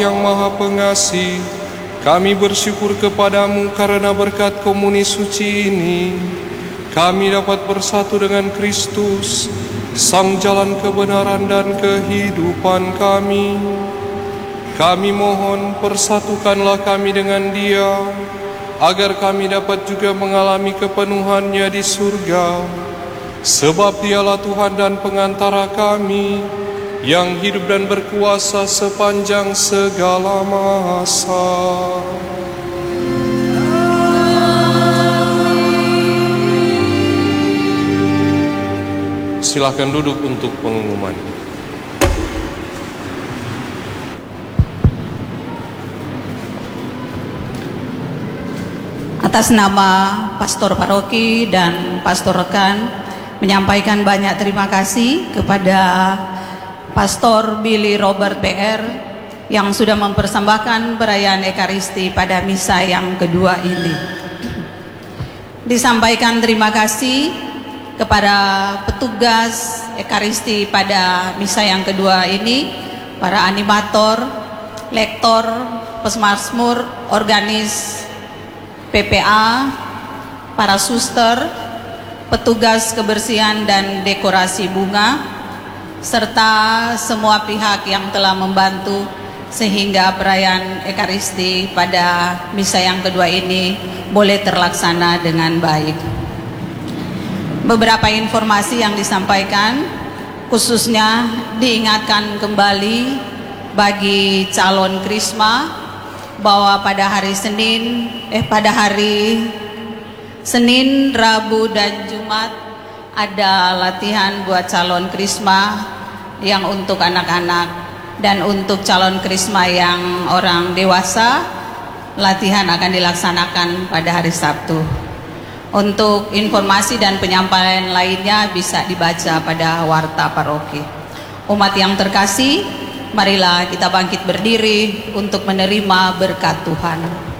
Yang Maha Pengasih, kami bersyukur kepadamu karena berkat komuni suci ini, kami dapat bersatu dengan Kristus, Sang Jalan Kebenaran dan Kehidupan kami. Kami mohon persatukanlah kami dengan Dia, agar kami dapat juga mengalami kepenuhannya di surga. Sebab Dialah Tuhan dan pengantara kami, yang hidup dan berkuasa sepanjang segala masa. Silakan duduk untuk pengumuman. Atas nama Pastor Paroki dan Pastor Rekan, menyampaikan banyak terima kasih kepada Pastor Billy Robert PR yang sudah mempersembahkan perayaan Ekaristi pada misa yang kedua ini. Disampaikan terima kasih kepada petugas Ekaristi pada misa yang kedua ini, para animator, lektor, pesmazmur, organis PPA, para suster, petugas kebersihan dan dekorasi bunga, serta semua pihak yang telah membantu sehingga perayaan Ekaristi pada misa yang kedua ini boleh terlaksana dengan baik. Beberapa informasi yang disampaikan, khususnya diingatkan kembali bagi calon Krisma bahwa pada hari Senin, Rabu, dan Jumat ada latihan buat calon Krisma yang untuk anak-anak, dan untuk calon Krisma yang orang dewasa latihan akan dilaksanakan pada hari Sabtu. Untuk informasi dan penyampaian lainnya bisa dibaca pada warta paroki. Umat yang terkasih, marilah kita bangkit berdiri untuk menerima berkat Tuhan.